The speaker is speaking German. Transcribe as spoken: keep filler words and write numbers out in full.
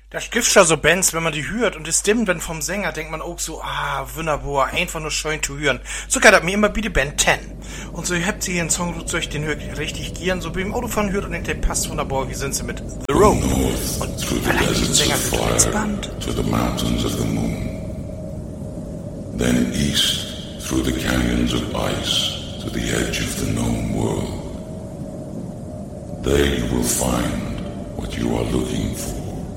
Das gibt's ja so Bands, wenn man die hört und die Stimmen dann vom Sänger, denkt man auch so, ah, wunderbar, einfach nur schön zu hören. So geht das mir immer bei die Band zehn. Und so habt ihr einen Song, so ich den hört richtig gern, so wie im Autofahren hört und denkt, der passt wunderbar, wie sind sie mit The Road. Und vielleicht den Sänger für das Band. To the mountains of the moon. Then east through the canyons of ice to the edge of the known world. There you will find what you are looking for.